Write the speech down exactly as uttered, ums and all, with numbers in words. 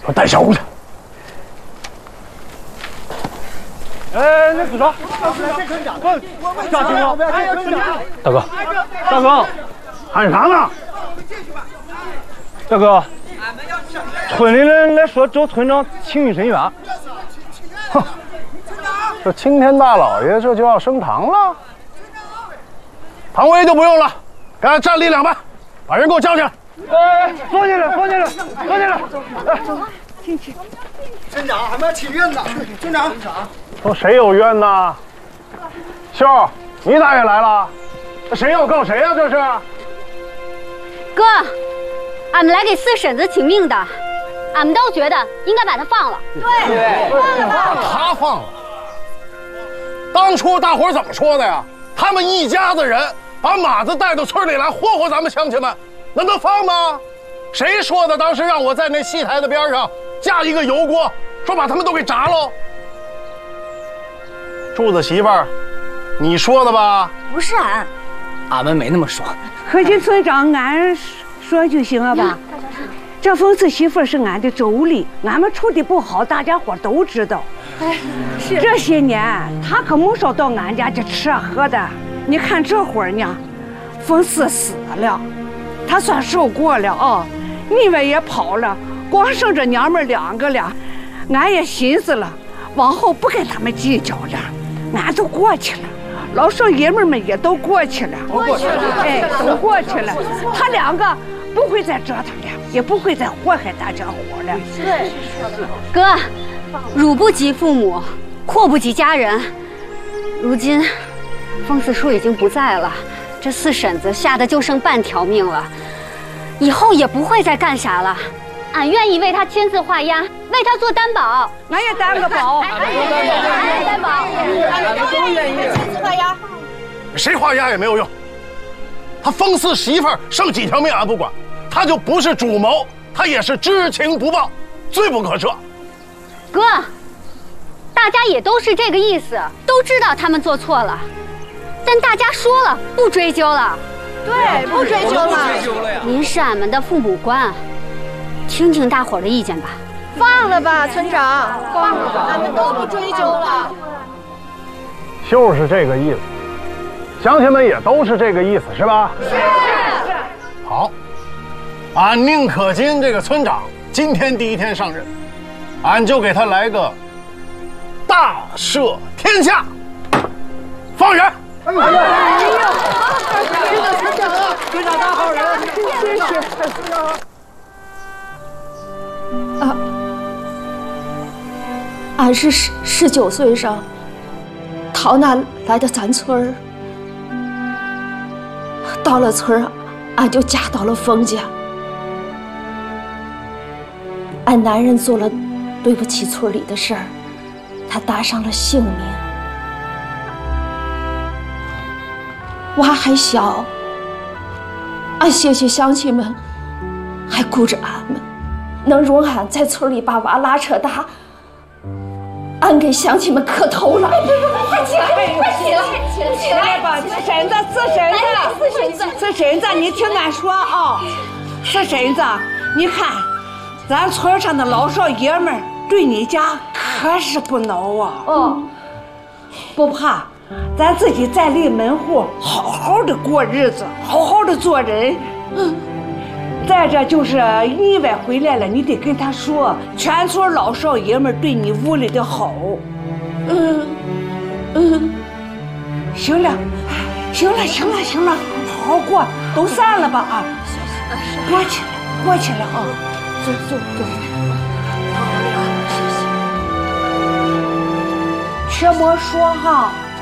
我带小姑去。哎，那组长，抓紧了！大哥，大哥，喊啥呢？大哥，村里人来说周村长情谊深远。哼，这青天大老爷这就要升堂了。堂委就不用了，给俺站立两排，把人给我叫进来。哎，坐进来，坐进来，坐进来。哎，进去。村长，俺们请愿呢。村长，说谁有冤呢？秀儿，你咋也来了？这谁要告谁呀？这是。 哥，俺们来给四婶子请命的，俺们都觉得应该把她放了。 对，对，把她放了。当初大伙怎么说的呀？他们一家子人把马子带到村里来霍霍咱们乡亲们，那能放吗？谁说的？当时让我在那戏台的边上架一个油锅，说把他们都给炸喽。柱子媳妇儿，你说的吧？ 不是俺， 俺们没那么说。 和金村长俺说就行了吧？这冯四媳妇是俺的妯娌，俺们处的不好，大家伙都知道。哎，是这些年他可没少到俺家去吃喝的。你看这会儿呢，冯四死了，他算受过了啊。妮娃也跑了，光剩着娘们两个了。俺也寻思了，往后不跟他们计较了，俺都过去了。老少爷们们也都过去了，过去了，哎，都过去了。他两个不会再折腾了，也不会再祸害大家伙了。 对，哥，辱不及父母，祸不及家人。如今，冯四叔已经不在了，这四婶子吓得就剩半条命了，以后也不会再干啥了。俺愿意为他签字画押，为他做担保。 俺也担个保， 俺也担保， 俺们都愿意签字画押。 谁画押也没有用。他冯四媳妇儿剩几条命俺不管，他就不是主谋，他也是知情不报，罪不可赦。 哥，大家也都是这个意思，都知道他们做错了，但大家说了不追究了。 对，不追究了。 您是俺们的父母官，听听大伙儿的意见吧。 放了吧，村长，放了吧，俺们都不追究了。 就是这个意思，乡亲们也都是这个意思，是吧？ 是。 好，俺宁可金这个村长今天第一天上任，俺就给他来个大赦天下，放人。哎呦！哎呦！ 这个村长啊，村长大好人，谢谢。 啊，俺是十十九岁上逃难来的咱村儿，到了村儿，俺就嫁到了冯家。俺男人做了对不起村里的事儿，他搭上了性命。娃还小，俺谢谢乡亲们还顾着俺们，能容俺在村里把娃拉扯大，俺给乡亲们磕头了。 快起来，快起来，起来吧！四婶子，四婶子，四婶子，四婶子，你听俺说啊，四婶子，你看，咱村上的老少爷们对你家可是不孬啊。哦，不怕。咱自己再立门户，好好的过日子，好好的做人。嗯。再者就是妮娃回来了，你得跟他说，全村老少爷们对你屋里的好。嗯嗯。行了，行了，行了，行了，好好过，都散了吧啊！过去了，过去了啊！走走走。且莫说哈。